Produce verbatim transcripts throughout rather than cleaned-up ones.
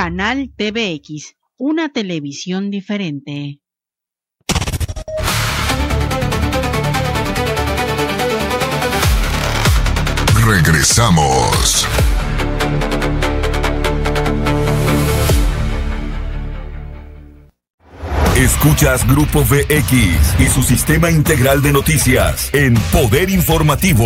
Canal T V X, una televisión diferente. Regresamos. Escuchas Grupo V X y su sistema integral de noticias en Poder Informativo.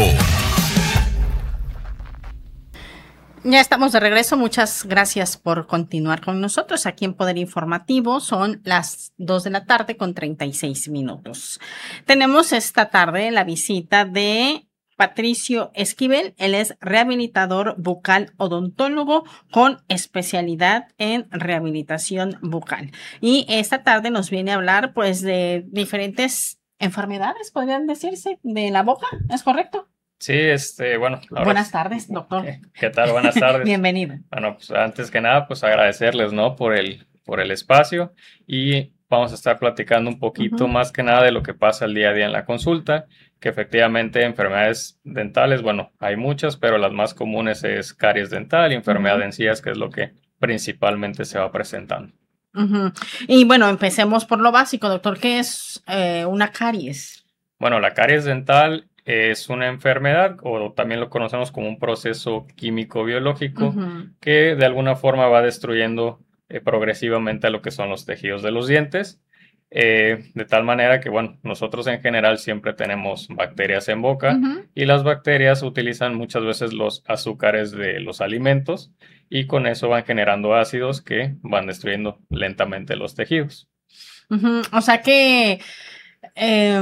Ya estamos de regreso. Muchas gracias por continuar con nosotros aquí en Poder Informativo. Son las dos de la tarde con treinta y seis minutos. Tenemos esta tarde la visita de Patricio Esquivel. Él es rehabilitador bucal odontólogo con especialidad en rehabilitación bucal. Y esta tarde nos viene a hablar pues de diferentes enfermedades, podrían decirse, de la boca. ¿Es correcto? Sí, este, bueno. Buenas tardes, doctor. ¿Qué, qué tal? Buenas tardes. Bienvenido. Bueno, pues antes que nada, pues agradecerles, ¿no? Por el, por el espacio y vamos a estar platicando un poquito uh-huh. más que nada de lo que pasa el día a día en la consulta, que efectivamente enfermedades dentales, bueno, hay muchas, pero las más comunes es caries dental y enfermedad uh-huh. de encías, que es lo que principalmente se va presentando. Uh-huh. Y bueno, empecemos por lo básico, doctor. ¿Qué es eh, una caries? Bueno, la caries dental es una enfermedad, o también lo conocemos como un proceso químico-biológico, uh-huh. que de alguna forma va destruyendo eh, progresivamente lo que son los tejidos de los dientes, eh, de tal manera que, bueno, nosotros en general siempre tenemos bacterias en boca, uh-huh. y las bacterias utilizan muchas veces los azúcares de los alimentos, y con eso van generando ácidos que van destruyendo lentamente los tejidos. Uh-huh. O sea que Eh...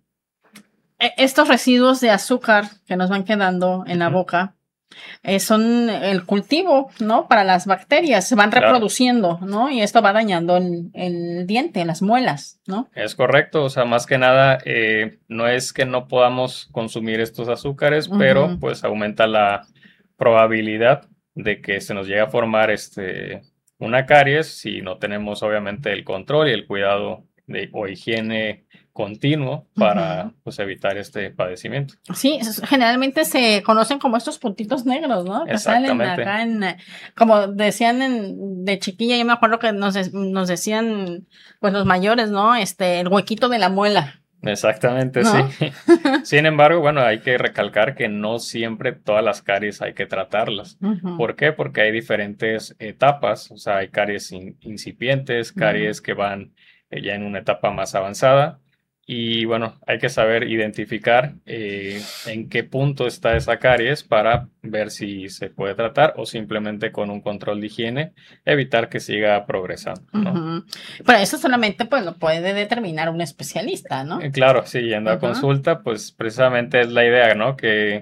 estos residuos de azúcar que nos van quedando en la boca eh, son el cultivo, ¿no? Para las bacterias, se van reproduciendo, claro. ¿no? Y esto va dañando el, el diente, las muelas, ¿no? Es correcto, o sea, más que nada, eh, no es que no podamos consumir estos azúcares, uh-huh. pero pues aumenta la probabilidad de que se nos llegue a formar este, una caries si no tenemos obviamente el control y el cuidado de, o higiene continuo para uh-huh. pues evitar este padecimiento. Sí, generalmente se conocen como estos puntitos negros, ¿no? Que salen acá en, como decían en, de chiquilla, yo me acuerdo que nos, nos decían pues los mayores, ¿no? Este, el huequito de la muela. Exactamente, ¿no? Sí. Sin embargo, bueno, hay que recalcar que no siempre todas las caries hay que tratarlas. Uh-huh. ¿Por qué? Porque hay diferentes etapas, o sea, hay caries in, incipientes, caries uh-huh. que van eh, ya en una etapa más avanzada. Y bueno, hay que saber identificar eh, en qué punto está esa caries para ver si se puede tratar o simplemente con un control de higiene evitar que siga progresando, ¿no? Uh-huh. Pero eso solamente pues lo puede determinar un especialista, ¿no? Eh, claro, sí, yendo uh-huh. a consulta, pues precisamente es la idea, ¿no? Que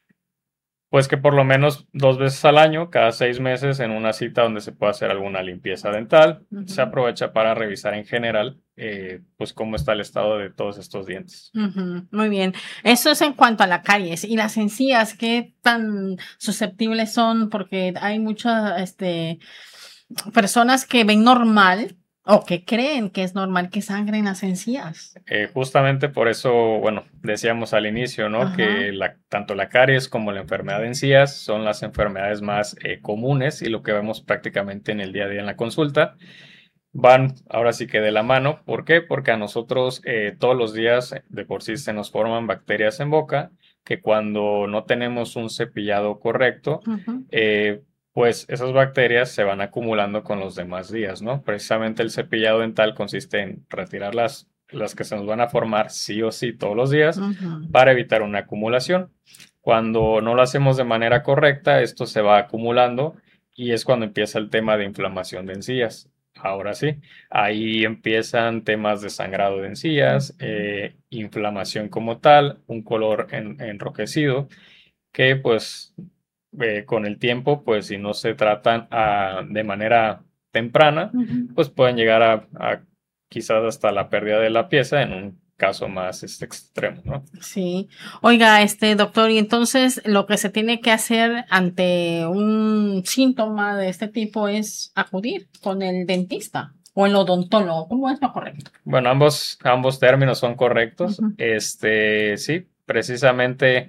pues que por lo menos dos veces al año, cada seis meses, en una cita donde se pueda hacer alguna limpieza dental, uh-huh. se aprovecha para revisar en general, eh, pues cómo está el estado de todos estos dientes. Uh-huh. Muy bien. Eso es en cuanto a la caries. ¿Y las encías qué tan susceptibles son? Porque hay muchas este, personas que ven normal o que creen que es normal que sangren las encías. Eh, justamente por eso, bueno, decíamos al inicio, ¿no? Ajá. Que la, tanto la caries como la enfermedad de encías son las enfermedades más eh, comunes y lo que vemos prácticamente en el día a día en la consulta. Van ahora sí que de la mano. ¿Por qué? Porque a nosotros eh, todos los días de por sí se nos forman bacterias en boca que cuando no tenemos un cepillado correcto, uh-huh. eh, pues esas bacterias se van acumulando con los demás días, ¿no? Precisamente el cepillado dental consiste en retirar las, las que se nos van a formar sí o sí todos los días uh-huh. para evitar una acumulación. Cuando no lo hacemos de manera correcta, esto se va acumulando y es cuando empieza el tema de inflamación de encías. Ahora sí, ahí empiezan temas de sangrado de encías, eh, inflamación como tal, un color en, enrojecido, que pues eh, con el tiempo, pues si no se tratan a, de manera temprana, uh-huh. pues pueden llegar a, a quizás hasta la pérdida de la pieza en un caso más este, extremo, ¿no? Sí. Oiga, este doctor, y entonces lo que se tiene que hacer ante un síntoma de este tipo es acudir con el dentista o el odontólogo. ¿Cómo es lo correcto? Bueno, ambos, ambos términos son correctos. Uh-huh. Este, sí, precisamente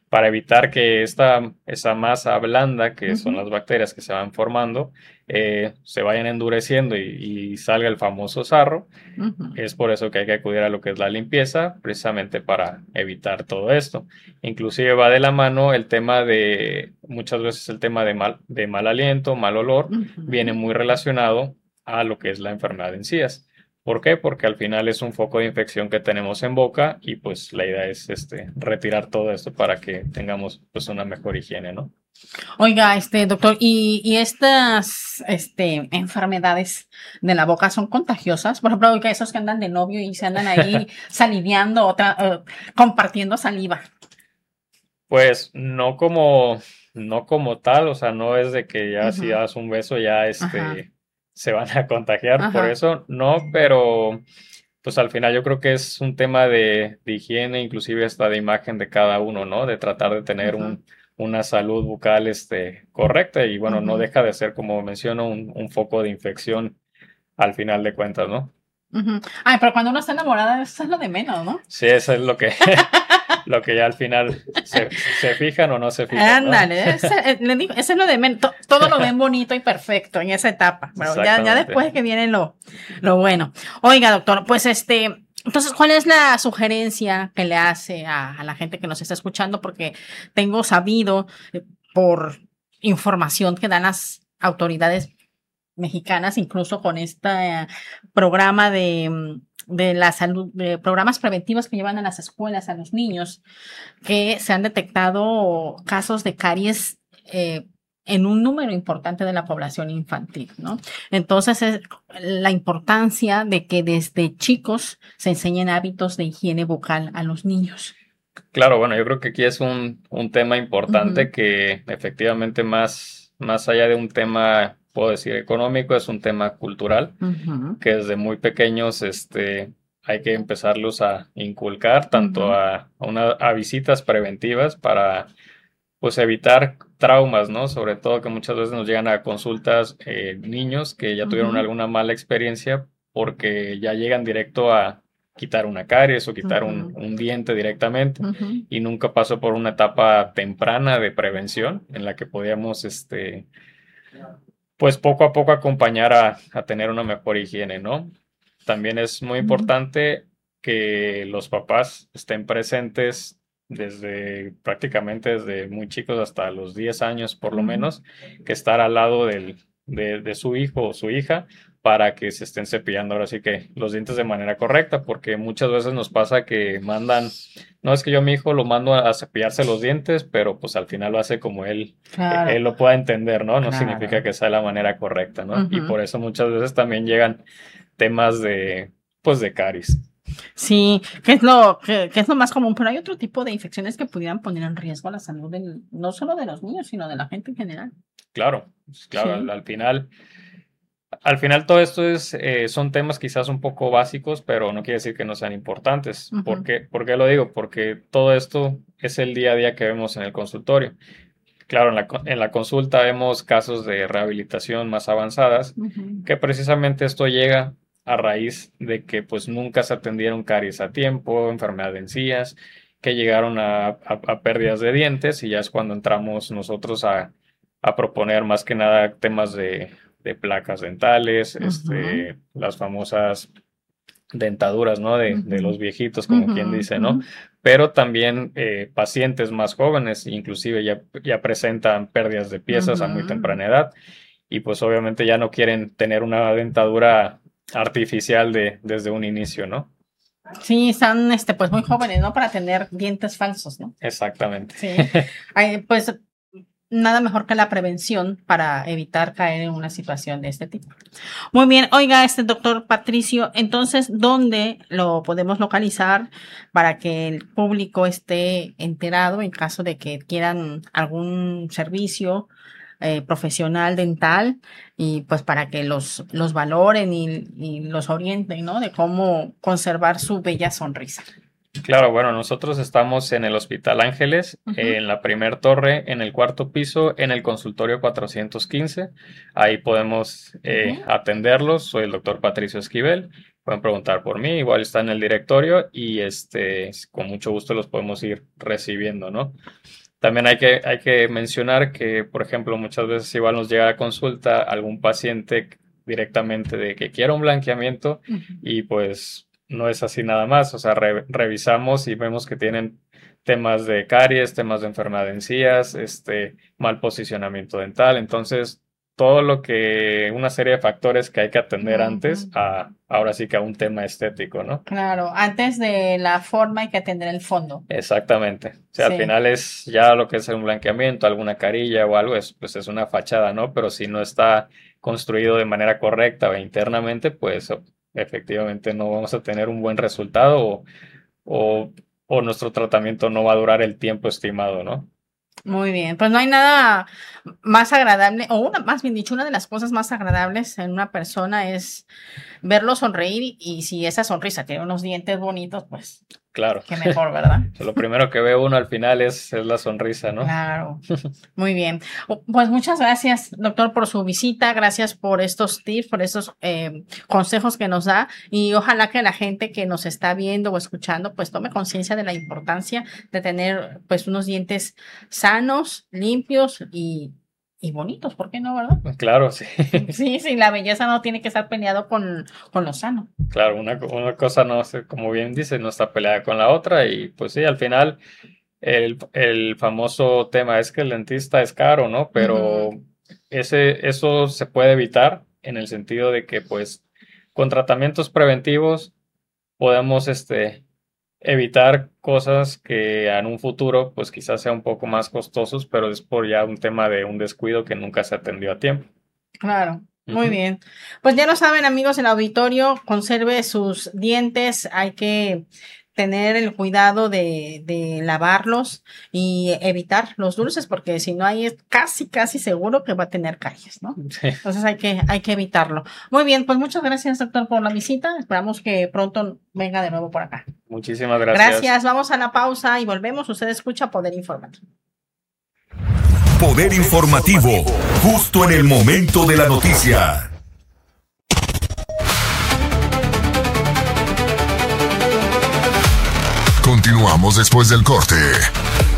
para evitar que esta, esa masa blanda, que Ujú. son las bacterias que se van formando, eh, se vayan endureciendo y, y salga el famoso sarro. Ujú. Es por eso que hay que acudir a lo que es la limpieza, precisamente para evitar todo esto. Inclusive va de la mano el tema de, muchas veces el tema de mal, de mal aliento, mal olor, Ujú. viene muy relacionado a lo que es la enfermedad de encías. ¿Por qué? Porque al final es un foco de infección que tenemos en boca y pues la idea es este, retirar todo esto para que tengamos pues una mejor higiene, ¿no? Oiga, este doctor, ¿y, y estas este, enfermedades de la boca son contagiosas? Por ejemplo, oiga, esos que andan de novio y se andan ahí saliveando, otra, eh, compartiendo saliva. Pues no como, no como tal, o sea, no es de que ya si Ujú. das un beso ya Ajá. este, se van a contagiar, por Ajá. eso no, pero pues al final yo creo que es un tema de, de higiene, inclusive hasta de imagen de cada uno, ¿no? De tratar de tener Ujú. un, una salud bucal este, correcta y bueno, no Ujú. deja de ser, como menciono, un, un foco de infección al final de cuentas, ¿no? Ujú. Ay, pero cuando uno está enamorada, eso es lo de menos, ¿no? Sí, eso es lo que, lo que ya al final se, se fijan o no se fijan, ¿no? Ándale, ese, eh, le digo, ese es lo de menos. To- todo lo ven bonito y perfecto en esa etapa. Pero ya, ya Exactamente. después que viene lo, lo bueno. Oiga, doctor, pues este, entonces, ¿cuál es la sugerencia que le hace a, a la gente que nos está escuchando? Porque tengo sabido eh, por información que dan las autoridades mexicanas, incluso con este eh, programa de, mm, de la salud, de programas preventivos que llevan a las escuelas a los niños, que se han detectado casos de caries eh, en un número importante de la población infantil, ¿no? Entonces, es la importancia de que desde chicos se enseñen hábitos de higiene bucal a los niños. Claro, bueno, yo creo que aquí es un, un tema importante Ujú. que efectivamente más, más allá de un tema, puedo decir, económico, es un tema cultural, Ujú. que desde muy pequeños este, hay que empezarlos a inculcar tanto Ujú. a, a una- a visitas preventivas para pues evitar traumas, ¿no? Sobre todo que muchas veces nos llegan a consultas eh, niños que ya tuvieron Ujú. alguna mala experiencia porque ya llegan directo a quitar una caries o quitar un, Ujú. un diente directamente Ujú. y nunca pasó por una etapa temprana de prevención en la que podíamos, este, pues poco a poco acompañar a, a tener una mejor higiene, ¿no? También es muy Ujú. importante que los papás estén presentes desde prácticamente desde muy chicos hasta los diez años por lo Ujú. menos, que estar al lado del, de, de su hijo o su hija para que se estén cepillando ahora sí que los dientes de manera correcta, porque muchas veces nos pasa que mandan, no es que yo a mi hijo lo mando a cepillarse los dientes, pero pues al final lo hace como él Claro, él lo pueda entender, ¿no? No significa claro. que sea la manera correcta, ¿no? Y Ujú. por eso muchas veces también llegan temas de, pues, de caries. Sí, ¿qué es lo, qué, qué es lo más común? Pero hay otro tipo de infecciones que pudieran poner en riesgo la salud del, no solo de los niños, sino de la gente en general. Claro, pues, claro, al, Sí. al final, al final todo esto es, eh, son temas quizás un poco básicos, pero no quiere decir que no sean importantes. ¿Por Ujú. qué, ¿Por qué lo digo? Porque todo esto es el día a día que vemos en el consultorio. Claro, en la, co- en la consulta vemos casos de rehabilitación más avanzadas, Ujú. que precisamente esto llega a raíz de que pues nunca se atendieron caries a tiempo, enfermedad de encías, que llegaron a, a- a pérdidas de dientes y ya es cuando entramos nosotros a, a proponer más que nada temas de, de placas dentales, Ujú. este, las famosas dentaduras, ¿no? De, de Ujú. los viejitos, como Ujú. quien dice, ¿no? Ujú. Pero también eh, pacientes más jóvenes, inclusive ya, ya presentan pérdidas de piezas a muy Ujú. temprana edad y pues obviamente ya no quieren tener una dentadura artificial de, desde un inicio, ¿no? Sí, están este, pues muy jóvenes, ¿no? Para tener dientes falsos, ¿no? Exactamente. Sí. Ay, pues nada mejor que la prevención para evitar caer en una situación de este tipo. Muy bien, oiga, este doctor Patricio, entonces, ¿dónde lo podemos localizar para que el público esté enterado en caso de que quieran algún servicio eh, profesional dental y pues para que los, los valoren y, y los orienten, ¿no? De cómo conservar su bella sonrisa. Claro, bueno, nosotros estamos en el Hospital Ángeles, Ujú. en la primer torre, en el cuarto piso, en el consultorio cuatrocientos quince. Ahí podemos eh, Ujú. atenderlos. Soy el doctor Patricio Esquivel pueden preguntar por mí, igual está en el directorio y este, con mucho gusto los podemos ir recibiendo, ¿no? También hay que, hay que mencionar que, por ejemplo, muchas veces igual nos llega a consulta algún paciente directamente de que quiera un blanqueamiento uh-huh. y pues no es así nada más, o sea, re- revisamos y vemos que tienen temas de caries, temas de enfermedad de encías, este, mal posicionamiento dental, entonces todo lo que, una serie de factores que hay que atender uh-huh. antes, a, ahora sí que a un tema estético, ¿no? Claro, antes de la forma hay que atender el fondo. Exactamente, o sea, sí. Al final es ya lo que es un blanqueamiento, alguna carilla o algo, es, pues es una fachada, ¿no? Pero si no está construido de manera correcta o internamente, pues efectivamente no vamos a tener un buen resultado o, o, o nuestro tratamiento no va a durar el tiempo estimado, ¿no? Muy bien, pues no hay nada más agradable, o una, más bien dicho, una de las cosas más agradables en una persona es verlo sonreír y si esa sonrisa tiene unos dientes bonitos, pues claro, qué mejor, ¿verdad? Lo primero que ve uno al final es, es la sonrisa, ¿no? Claro, muy bien. Pues muchas gracias, doctor, por su visita, gracias por estos tips, por estos eh, consejos que nos da y ojalá que la gente que nos está viendo o escuchando, pues tome conciencia de la importancia de tener pues unos dientes sanos, limpios y Y bonitos, ¿por qué no, verdad? Claro, sí. Sí, sí, la belleza no tiene que estar peleado con, con lo sano. Claro, una, una cosa no, como bien dice, no está peleada con la otra y pues sí, al final el, el famoso tema es que el dentista es caro, ¿no? Pero uh-huh. ese, eso se puede evitar en el sentido de que pues con tratamientos preventivos podemos este, evitar cosas que en un futuro pues quizás sea un poco más costosos, pero es por ya un tema de un descuido que nunca se atendió a tiempo. Claro, muy uh-huh. bien. Pues ya lo saben, amigos, el auditorio, conserve sus dientes, hay que tener el cuidado de, de lavarlos y evitar los dulces, porque si no hay es casi, casi seguro que va a tener caries, ¿no? Sí. Entonces hay que, hay que evitarlo. Muy bien, pues muchas gracias, doctor, por la visita. Esperamos que pronto venga de nuevo por acá. Muchísimas gracias. Gracias, vamos a la pausa y volvemos. Usted escucha Poder Informativo. Poder Informativo, justo en el momento de la noticia. Continuamos después del corte.